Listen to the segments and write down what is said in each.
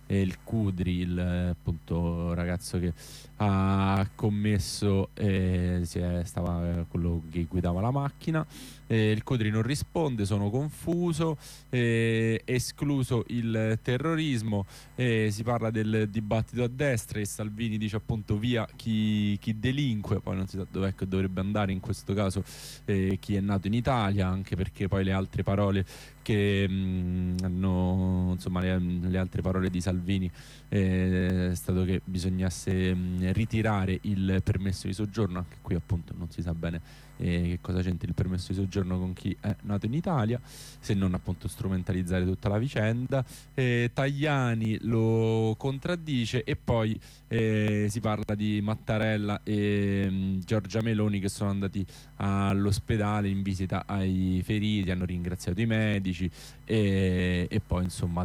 il Cudri, appunto ragazzo che ha commesso, stava quello che guidava la macchina. Il Cudri non risponde, sono confuso, escluso il terrorismo, si parla del dibattito a destra e Salvini dice appunto via chi delinque, poi non si sa dov'è che dovrebbe andare in questo caso, chi è nato in Italia, anche perché poi le altre parole che hanno, insomma, le altre parole di Salvini è stato che bisognasse ritirare il permesso di soggiorno. Anche qui appunto non si sa bene che cosa c'entra il permesso di soggiorno con chi è nato in Italia, se non appunto strumentalizzare tutta la vicenda. Tajani lo contraddice e poi si parla di Mattarella e Giorgia Meloni che sono andati all'ospedale in visita ai feriti, hanno ringraziato i medici e poi insomma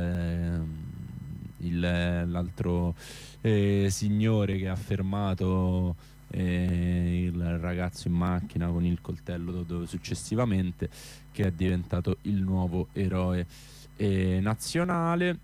l'altro signore che ha fermato il ragazzo in macchina con il coltello successivamente, che è diventato il nuovo eroe nazionale.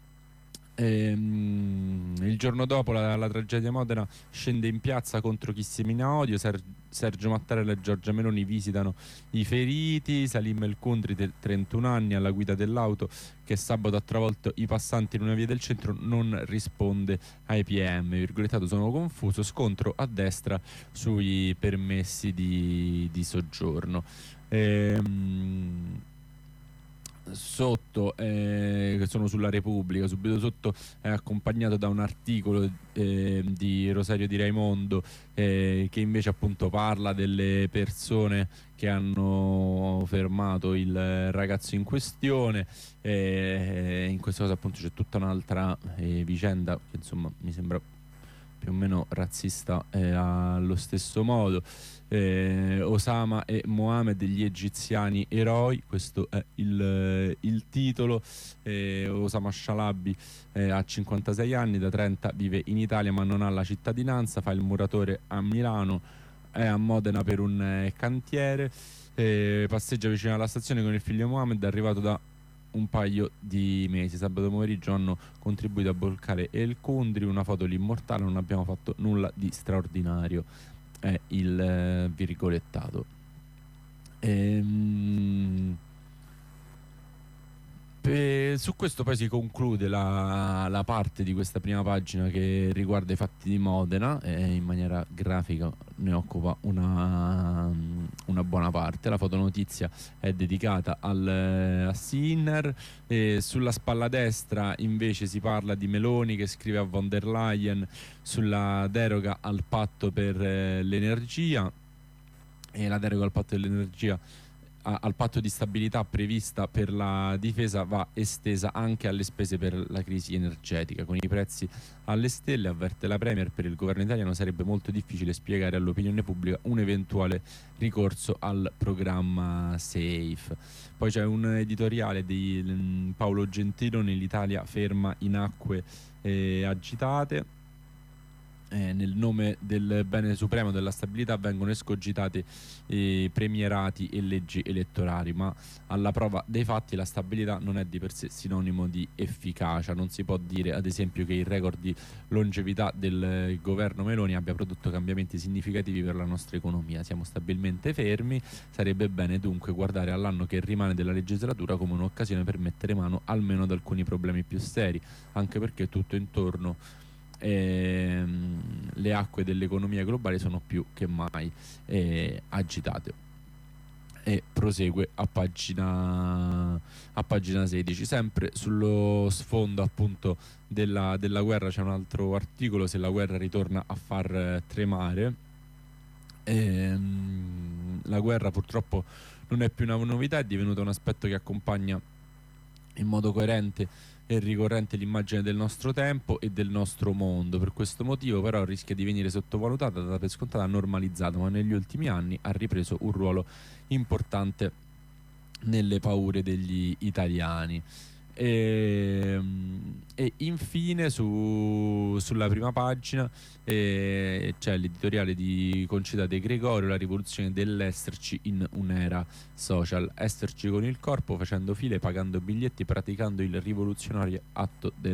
Il giorno dopo la tragedia Modena scende in piazza contro chi semina odio. Sergio Mattarella e Giorgia Meloni visitano i feriti. Salim El Kundri, 31 anni, alla guida dell'auto che sabato ha travolto i passanti in una via del centro, non risponde ai PM. Virgolettato, sono confuso, scontro a destra sui permessi di soggiorno. Sotto, sono sulla Repubblica, subito sotto è accompagnato da un articolo di Rosario Di Raimondo, che invece appunto parla delle persone che hanno fermato il ragazzo in questione. In questo caso appunto c'è tutta un'altra vicenda che insomma mi sembra più o meno razzista allo stesso modo. Osama e Mohammed, gli egiziani eroi, questo è il titolo. Osama Shalabi ha 56 anni, da 30 vive in Italia ma non ha la cittadinanza, fa il muratore a Milano, è a Modena per un cantiere, passeggia vicino alla stazione con il figlio Mohammed, arrivato da un paio di mesi. Sabato pomeriggio hanno contribuito a bloccare El Kundri, una foto l'immortale, non abbiamo fatto nulla di straordinario, è il virgolettato. Su questo poi si conclude la parte di questa prima pagina che riguarda i fatti di Modena, in maniera grafica ne occupa una buona parte. La fotonotizia è dedicata a Sinner. Sulla spalla destra invece si parla di Meloni che scrive a von der Leyen sulla deroga al patto per l'energia, e la deroga al patto dell'energia, al patto di stabilità prevista per la difesa, va estesa anche alle spese per la crisi energetica. Con i prezzi alle stelle, avverte la Premier, per il governo italiano sarebbe molto difficile spiegare all'opinione pubblica un eventuale ricorso al programma SAFE. Poi c'è un editoriale di Paolo Gentiloni, l'Italia ferma in acque agitate. Nel nome del bene supremo della stabilità vengono escogitati premierati e leggi elettorali, ma alla prova dei fatti la stabilità non è di per sé sinonimo di efficacia. Non si può dire ad esempio che il record di longevità del governo Meloni abbia prodotto cambiamenti significativi per la nostra economia. Siamo stabilmente fermi. Sarebbe bene dunque guardare all'anno che rimane della legislatura come un'occasione per mettere mano almeno ad alcuni problemi più seri, anche perché tutto intorno le acque dell'economia globale sono più che mai agitate. E prosegue a pagina 16, sempre sullo sfondo appunto della guerra. C'è un altro articolo: se la guerra ritorna a far tremare. La guerra purtroppo non è più una novità, è divenuta un aspetto che accompagna in modo coerente e ricorrente l'immagine del nostro tempo e del nostro mondo. Per questo motivo però rischia di venire sottovalutata, data per scontata, normalizzata, ma negli ultimi anni ha ripreso un ruolo importante nelle paure degli italiani. E infine sulla prima pagina c'è l'editoriale di Concita De Gregorio, la rivoluzione dell'esserci in un'era social. Esserci con il corpo, facendo file, pagando biglietti, praticando il rivoluzionario atto